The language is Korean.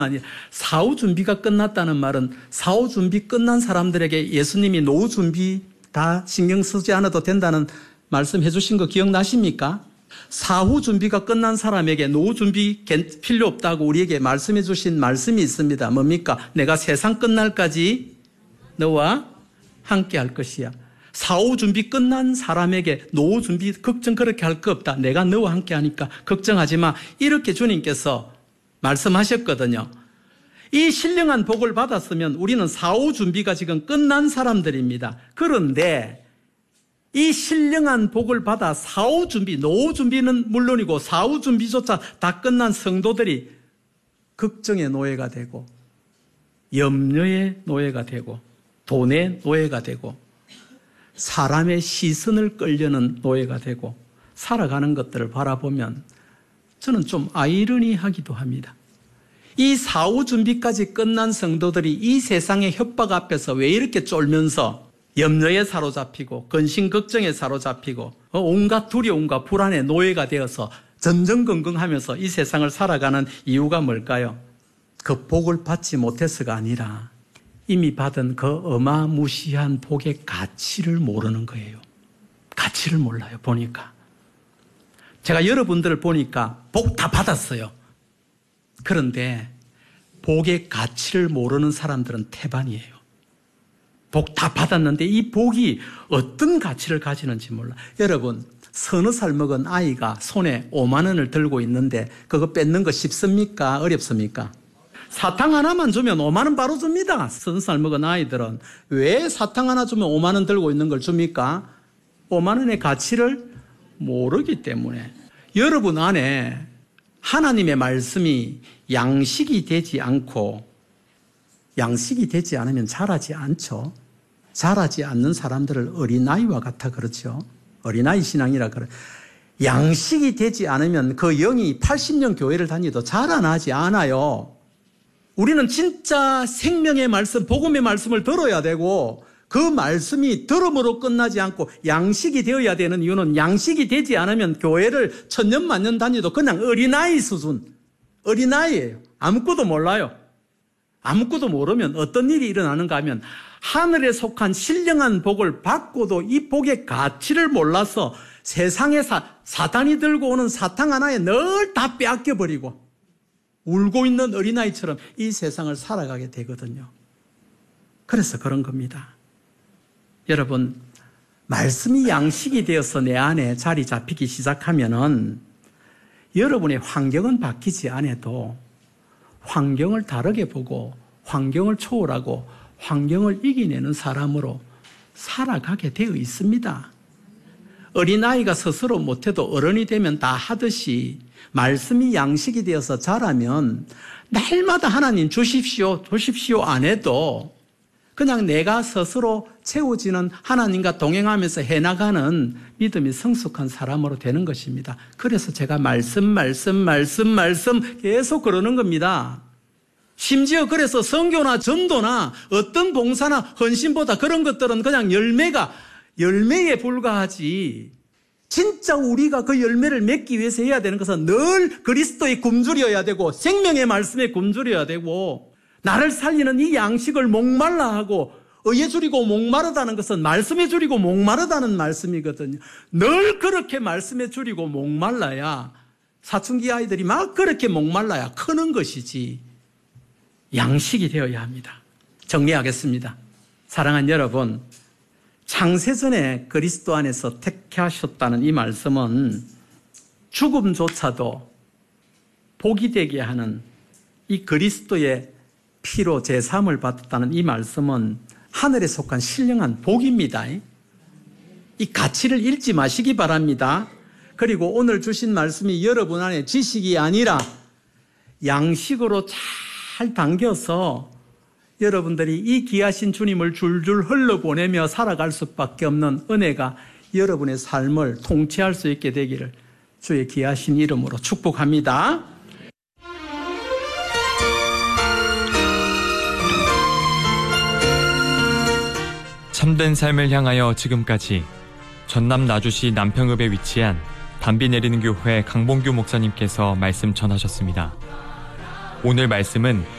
아니, 사후 준비가 끝났다는 말은 사후 준비 끝난 사람들에게 예수님이 노후 준비 다 신경 쓰지 않아도 된다는 말씀해 주신 거 기억나십니까? 사후 준비가 끝난 사람에게 노후 준비 필요 없다고 우리에게 말씀해 주신 말씀이 있습니다. 뭡니까? 내가 세상 끝날까지 너와 함께 할 것이야. 사후 준비 끝난 사람에게 노후 준비 걱정 그렇게 할 거 없다. 내가 너와 함께 하니까 걱정하지 마. 이렇게 주님께서 말씀하셨거든요. 이 신령한 복을 받았으면 우리는 사후 준비가 지금 끝난 사람들입니다. 그런데 이 신령한 복을 받아 사후 준비, 노후 준비는 물론이고 사후 준비조차 다 끝난 성도들이 걱정의 노예가 되고 염려의 노예가 되고 돈의 노예가 되고 사람의 시선을 끌려는 노예가 되고 살아가는 것들을 바라보면 저는 좀 아이러니하기도 합니다. 이 사후 준비까지 끝난 성도들이 이 세상의 협박 앞에서 왜 이렇게 쫄면서 염려에 사로잡히고 근심 걱정에 사로잡히고 온갖 두려움과 불안의 노예가 되어서 전전긍긍하면서 이 세상을 살아가는 이유가 뭘까요? 그 복을 받지 못해서가 아니라 이미 받은 그 어마무시한 복의 가치를 모르는 거예요. 가치를 몰라요. 보니까 제가 여러분들을 보니까 복 다 받았어요. 그런데 복의 가치를 모르는 사람들은 태반이에요. 복 다 받았는데 이 복이 어떤 가치를 가지는지 몰라. 여러분, 서너 살 먹은 아이가 손에 5만 원을 들고 있는데 그거 뺏는 거 쉽습니까? 어렵습니까? 사탕 하나만 주면 5만 원 바로 줍니다. 서너 살 먹은 아이들은 왜 사탕 하나 주면 5만 원 들고 있는 걸 줍니까? 5만 원의 가치를 모르기 때문에. 여러분 안에 하나님의 말씀이 양식이 되지 않고 양식이 되지 않으면 자라지 않죠. 자라지 않는 사람들을 어린아이와 같아 그렇죠. 어린아이 신앙이라 그래. 양식이 되지 않으면 그 영이 80년 교회를 다니도 자라나지 않아요. 우리는 진짜 생명의 말씀, 복음의 말씀을 들어야 되고 그 말씀이 들음으로 끝나지 않고 양식이 되어야 되는 이유는 양식이 되지 않으면 교회를 천년 만년 다니도 그냥 어린아이 수준, 어린아이예요. 아무것도 몰라요. 아무것도 모르면 어떤 일이 일어나는가 하면 하늘에 속한 신령한 복을 받고도 이 복의 가치를 몰라서 세상에 사탄이 들고 오는 사탕 하나에 늘 다 빼앗겨버리고 울고 있는 어린아이처럼 이 세상을 살아가게 되거든요. 그래서 그런 겁니다. 여러분, 말씀이 양식이 되어서 내 안에 자리 잡히기 시작하면은 여러분의 환경은 바뀌지 않아도 환경을 다르게 보고 환경을 초월하고 환경을 이겨내는 사람으로 살아가게 되어 있습니다. 어린아이가 스스로 못해도 어른이 되면 다 하듯이 말씀이 양식이 되어서 자라면 날마다 하나님 주십시오, 주십시오 안 해도 그냥 내가 스스로 채워지는 하나님과 동행하면서 해나가는 믿음이 성숙한 사람으로 되는 것입니다. 그래서 제가 말씀 계속 그러는 겁니다. 심지어 그래서 선교나 전도나 어떤 봉사나 헌신보다 그런 것들은 그냥 열매에 불과하지. 진짜 우리가 그 열매를 맺기 위해서 해야 되는 것은 늘 그리스도의 굶주려야 되고 생명의 말씀에 굶주려야 되고 나를 살리는 이 양식을 목말라 하고 의에 줄이고 목마르다는 것은 말씀에 줄이고 목마르다는 말씀이거든요. 늘 그렇게 말씀에 줄이고 목말라야 사춘기 아이들이 막 그렇게 목말라야 크는 것이지 양식이 되어야 합니다. 정리하겠습니다. 사랑하는 여러분, 창세전에 그리스도 안에서 택하셨다는 이 말씀은 죽음조차도 복이 되게 하는 이 그리스도의 피로 제3을 받았다는 이 말씀은 하늘에 속한 신령한 복입니다. 이 가치를 잃지 마시기 바랍니다. 그리고 오늘 주신 말씀이 여러분 안에 지식이 아니라 양식으로 잘 당겨서 여러분들이 이 귀하신 주님을 줄줄 흘러보내며 살아갈 수밖에 없는 은혜가 여러분의 삶을 통치할 수 있게 되기를 주의 귀하신 이름으로 축복합니다. 참된 삶을 향하여 지금까지 전남 나주시 남평읍에 위치한 담비 내리는 교회 강봉규 목사님께서 말씀 전하셨습니다. 오늘 말씀은